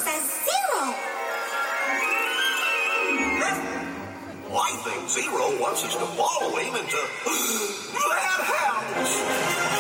says 0. I think Zero wants us to follow him into that house.